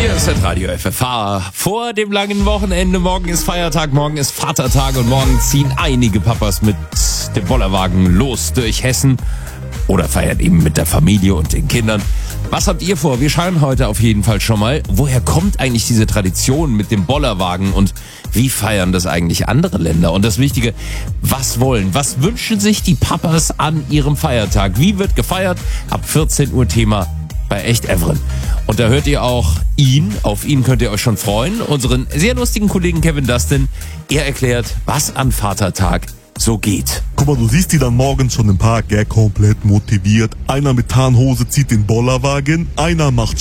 Hier ist das Radio FFH. Vor dem langen Wochenende, morgen ist Feiertag, morgen ist Vatertag und morgen ziehen einige Papas mit dem Bollerwagen los durch Hessen oder feiern eben mit der Familie und den Kindern. Was habt ihr vor? Wir schauen heute auf jeden Fall schon mal, woher kommt eigentlich diese Tradition mit dem Bollerwagen und wie feiern das eigentlich andere Länder? Und das Wichtige, was wünschen sich die Papas an ihrem Feiertag? Wie wird gefeiert? Ab 14 Uhr Thema bei Echt Evren. Und da hört ihr auch ihn, auf ihn könnt ihr euch schon freuen, unseren sehr lustigen Kollegen Kevin Dustin. Er erklärt, was an Vatertag so geht. Guck mal, du siehst die dann morgens schon im Park, komplett motiviert. Einer mit Tarnhose zieht den Bollerwagen, einer macht